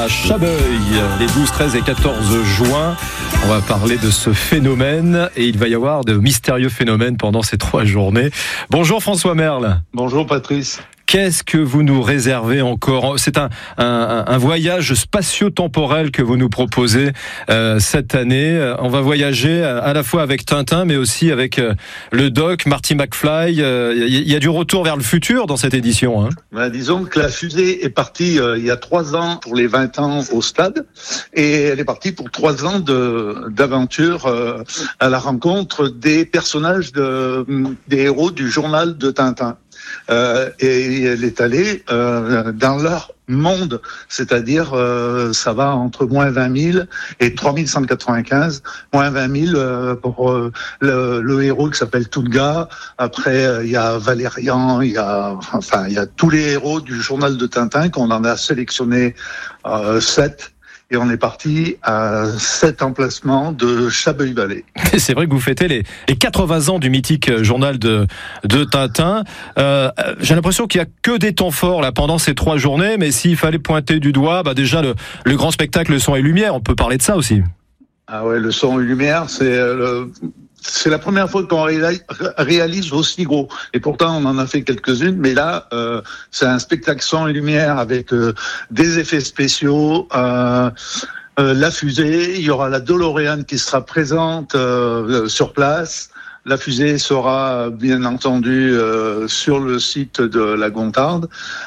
À Chabeuil, les 12, 13 et 14 juin, on va parler de ce phénomène et il va y avoir de mystérieux phénomènes pendant ces 3 journées. Bonjour François Merle. Bonjour Patrice. Qu'est-ce que vous nous réservez encore ? C'est un voyage spatio-temporel que vous nous proposez cette année. On va voyager à la fois avec Tintin, mais aussi avec le Doc, Marty McFly. Il y a du retour vers le futur dans cette édition. Disons que la fusée est partie il y a 3 ans pour les 20 ans au stade, et elle est partie pour 3 ans d'aventure à la rencontre des personnages des héros du journal de Tintin. Et elle est allée dans leur monde, c'est-à-dire ça va entre moins 20 000 et 3195, moins 20 000 pour le héros qui s'appelle Tunga. Après il y a Valérian, il y a tous les héros du journal de Tintin qu'on en a sélectionné 7. Et on est parti à 7 emplacements de Chabeuil-Vallée. C'est vrai que vous fêtez les 80 ans du mythique journal de Tintin. J'ai l'impression qu'il n'y a que des temps forts là pendant ces 3 journées, mais s'il fallait pointer du doigt, déjà le grand spectacle, le son et lumière, on peut parler de ça aussi. Ah ouais, le son et lumière, c'est la première fois qu'on réalise aussi gros. Et pourtant, on en a fait quelques-unes. Mais là, c'est un spectacle son et lumière avec des effets spéciaux, la fusée. Il y aura la DeLorean qui sera présente sur place. La fusée sera bien entendu sur le site de la Gontarde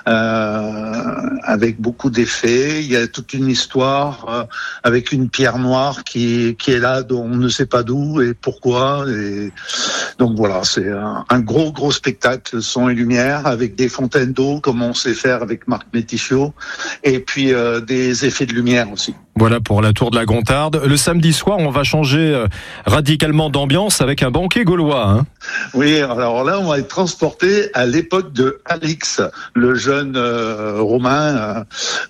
avec beaucoup d'effets. Il y a toute une histoire avec une pierre noire qui est là, dont on ne sait pas d'où et pourquoi. Et donc voilà, c'est un gros spectacle son et lumière avec des fontaines d'eau comme on sait faire avec Marc Métichot, et puis des effets de lumière aussi. Voilà pour la tour de la Gontarde. Le samedi soir, on va changer radicalement d'ambiance avec un banquet gaulois. Oui, alors là, on va être transporté à l'époque de Alix, le jeune Romain,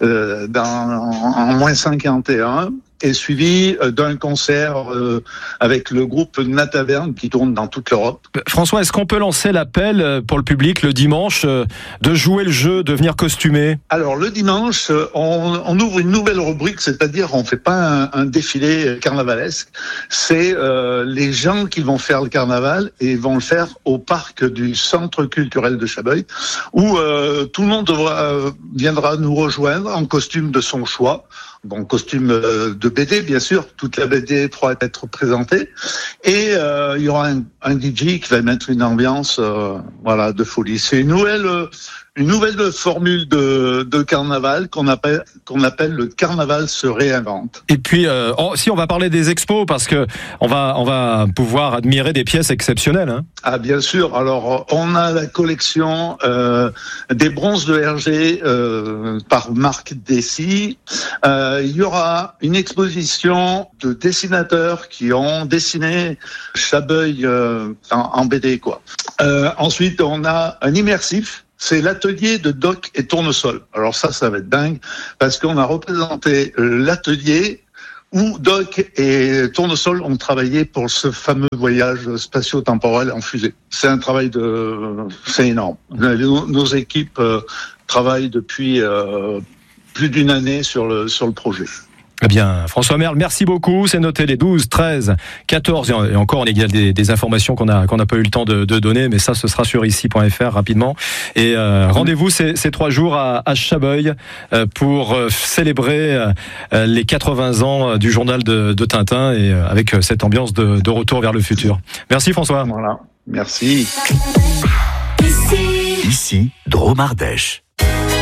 en moins 51. Et suivi d'un concert avec le groupe Nataverne qui tourne dans toute l'Europe. François, est-ce qu'on peut lancer l'appel pour le public le dimanche de jouer le jeu, de venir costumer ? Alors le dimanche, on ouvre une nouvelle rubrique, c'est-à-dire on fait pas un défilé carnavalesque, c'est les gens qui vont faire le carnaval et vont le faire au parc du Centre culturel de Chabeuil, où tout le monde viendra nous rejoindre en costume de son choix. Bon, costume de BD, bien sûr, toute la BD pourra être présentée. Et il y aura un DJ qui va mettre une ambiance de folie. C'est une nouvelle formule de carnaval qu'on appelle le carnaval se réinvente. Et puis, si on va parler des expos, parce que on va pouvoir admirer des pièces exceptionnelles. Ah, bien sûr. Alors, on a la collection des bronzes de Hergé par Marc Dessy. Il y aura une exposition de dessinateurs qui ont dessiné Chabeuil en BD, quoi. Ensuite, on a un immersif. C'est l'atelier de Doc et Tournesol. Alors ça va être dingue, parce qu'on a représenté l'atelier où Doc et Tournesol ont travaillé pour ce fameux voyage spatio-temporel en fusée. C'est un travail c'est énorme. Nos équipes travaillent depuis plus d'une année sur le projet. Eh bien, François Merle, merci beaucoup. C'est noté les 12, 13, 14 et encore, il y a des informations qu'on n'a pas eu le temps de donner, mais ça, ce sera sur ici.fr rapidement. Et rendez-vous ces 3 jours à Chabeuil pour célébrer les 80 ans du journal de Tintin et avec cette ambiance de retour vers le futur. Merci François. Voilà, merci. Ici, Drôme Ardèche.